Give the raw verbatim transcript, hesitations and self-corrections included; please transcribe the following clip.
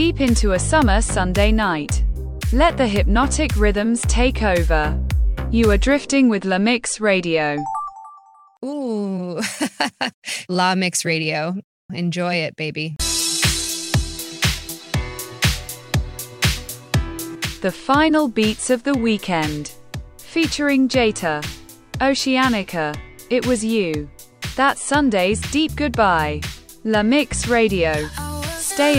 deep into a summer Sunday night. Let the hypnotic rhythms take over. You are drifting with La Mix Radio. Ooh, La Mix Radio. Enjoy it, baby. The final beats of the weekend. Featuring Jata. Oceanica. It was you. That's Sunday's Deep Goodbye. La Mix Radio.